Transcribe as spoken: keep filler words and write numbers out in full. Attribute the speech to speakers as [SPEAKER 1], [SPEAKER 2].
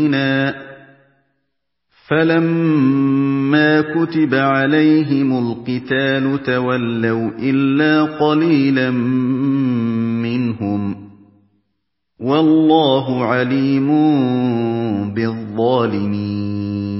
[SPEAKER 1] فَلَمَّا كُتِبَ عَلَيْهِمُ الْقِتَالُ تَوَلَّوْا إِلَّا قَلِيلًا مِّنْهُمْ ۗ وَاللَّهُ عَلِيمٌ بِالظَّالِمِينَ